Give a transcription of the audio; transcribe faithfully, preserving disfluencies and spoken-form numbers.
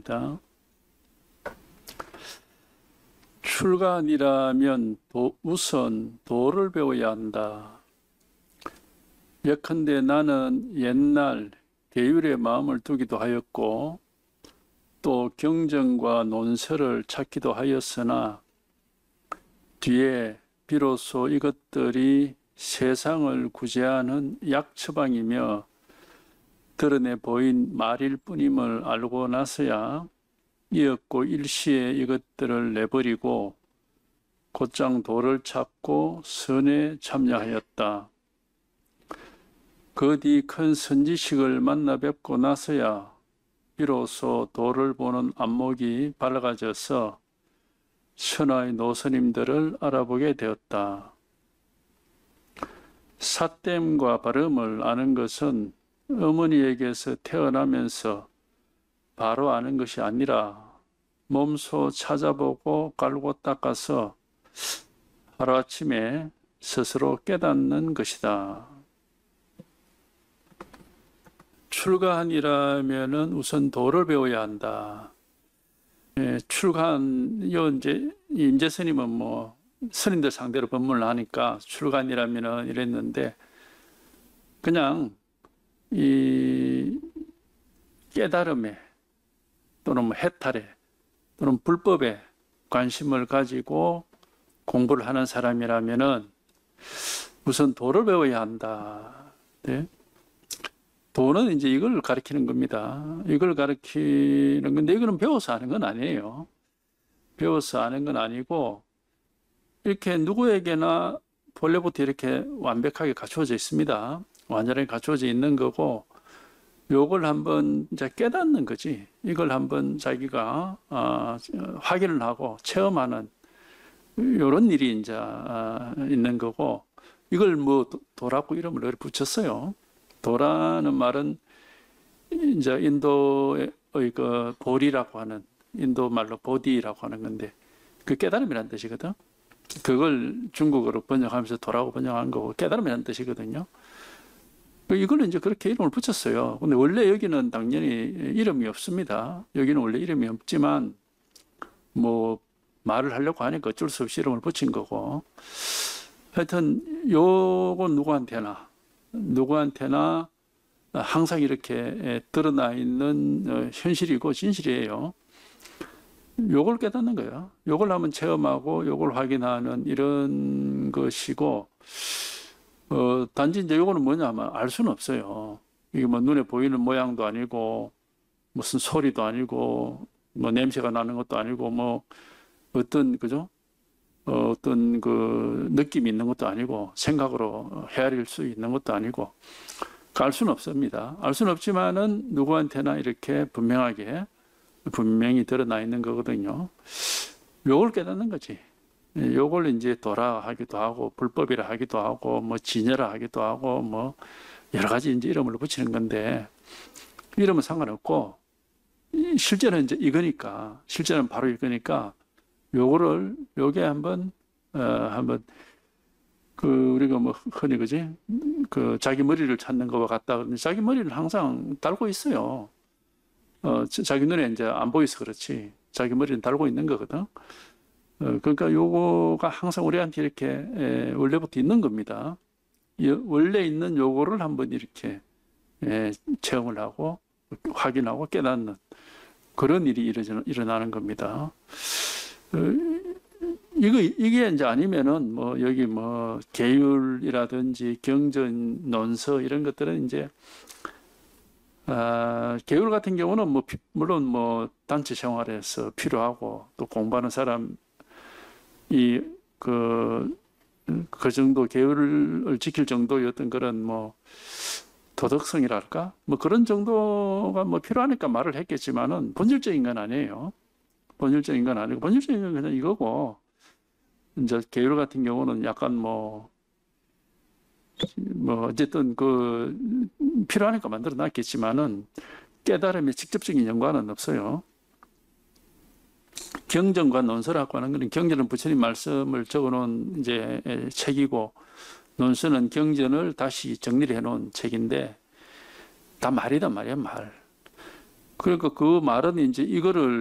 있습니다. 출가하니라면 도, 우선 도를 배워야 한다. 예컨대 나는 옛날 계율에 마음을 두기도 하였고 또 경전과 논설을 찾기도 하였으나 뒤에 비로소 이것들이 세상을 구제하는 약처방이며 드러내 보인 말일 뿐임을 알고 나서야 이었고 일시에 이것들을 내버리고 곧장 도를 찾고 선에 참여하였다. 그 뒤 큰 선지식을 만나 뵙고 나서야 비로소 도를 보는 안목이 밝아져서 천하의 노스님들을 알아보게 되었다. 사땜과 발음을 아는 것은 어머니에게서 태어나면서 바로 아는 것이 아니라 몸소 찾아보고 깔고 닦아서 하루아침에 스스로 깨닫는 것이다. 출가한이라면은 우선 도를 배워야 한다. 예, 출가한, 요, 이제, 임재 스님은 뭐, 스님들 상대로 법문을 하니까 출가한이라면은 이랬는데, 그냥, 이, 깨달음에, 또는 뭐 해탈에, 또는 불법에 관심을 가지고 공부를 하는 사람이라면은 우선 도를 배워야 한다. 네? 도는 이제 이걸 가르치는 겁니다. 이걸 가르치는 건데 이거는 배워서 하는 건 아니에요. 배워서 하는 건 아니고 이렇게 누구에게나 본래부터 이렇게 완벽하게 갖추어져 있습니다. 완전하게 갖추어져 있는 거고 요걸 한번 이제 깨닫는 거지. 이걸 한번 자기가 어, 확인을 하고 체험하는 이런 일이 이제 어, 있는 거고 이걸 뭐 도라고 이름을 붙였어요. 도라는 말은 이제 인도의 그 보리라고 하는 인도 말로 보디라고 하는 건데 그 깨달음이라는 뜻이거든. 그걸 중국어로 번역하면서 도라고 번역한 거고 깨달음이라는 뜻이거든요. 이걸 이제 그렇게 이름을 붙였어요. 근데 원래 여기는 당연히 이름이 없습니다. 여기는 원래 이름이 없지만 뭐 말을 하려고 하니까 어쩔 수 없이 이름을 붙인 거고 하여튼 요건 누구한테나 누구한테나 항상 이렇게 드러나 있는 현실이고 진실이에요. 요걸 깨닫는 거예요. 요걸 한번 체험하고 요걸 확인하는 이런 것이고 어, 단지 이제 요거는 뭐냐면 알 수는 없어요. 이게 뭐 눈에 보이는 모양도 아니고 무슨 소리도 아니고 뭐 냄새가 나는 것도 아니고 뭐 어떤 그죠? 어, 어떤 그 느낌이 있는 것도 아니고 생각으로 헤아릴 수 있는 것도 아니고 알 수는 없습니다. 알 수는 없지만은 누구한테나 이렇게 분명하게 분명히 드러나 있는 거거든요. 요걸 깨닫는 거지. 요걸 이제 도라 하기도 하고 불법이라 하기도 하고 뭐 진여라 하기도 하고 뭐 여러 가지 이제 이름을 붙이는 건데 이름은 상관없고 실제는 이제 이거니까 실제는 바로 이거니까 요거를 요게 한번 어 한번 그 우리가 뭐 흔히 그지 그 자기 머리를 찾는 거와 같다. 자기 머리는 항상 달고 있어요. 어 자기 눈에 이제 안 보여서 그렇지 자기 머리는 달고 있는 거거든. 어 그러니까 요거가 항상 우리한테 이렇게 에, 원래부터 있는 겁니다. 원래 있는 요거를 한번 이렇게 에, 체험을 하고 확인하고 깨닫는 그런 일이 일어나는, 일어나는 겁니다. 어, 이거 이게 이제 아니면은 뭐 여기 뭐 계율이라든지 경전 논서 이런 것들은 이제 아, 계율 같은 경우는 뭐 물론 뭐 단체 생활에서 필요하고 또 공부하는 사람이 그 그 정도 계율을 지킬 정도의 어떤 그런 뭐 도덕성이랄까 뭐 그런 정도가 뭐 필요하니까 말을 했겠지만은 본질적인 건 아니에요. 본질적인 건 아니고 본질적인 건 그냥 이거고 이제 계율 같은 경우는 약간 뭐 뭐 어쨌든 그 필요하니까 만들어 놨겠지만은 깨달음에 직접적인 연관은 없어요. 경전과 논설하고 하는 것은 경전은 부처님 말씀을 적어놓은 이제 책이고 논설은 경전을 다시 정리를 해놓은 책인데 다 말이단 말이야 말. 그러니까 그 말은 이제 이거를